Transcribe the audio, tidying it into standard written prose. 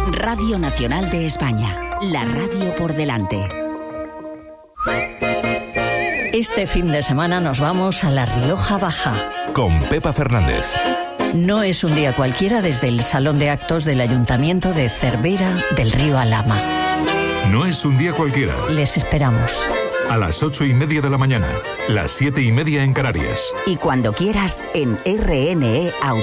Radio Nacional de España, la radio por delante. Este fin de semana nos vamos a La Rioja Baja. Con Pepa Fernández. No es un día cualquiera desde el Salón de Actos del Ayuntamiento de Cervera del Río Alhama. No es un día cualquiera. Les esperamos. A las 8:30 de la mañana, las 7:30 en Canarias. Y cuando quieras en RNE Audio.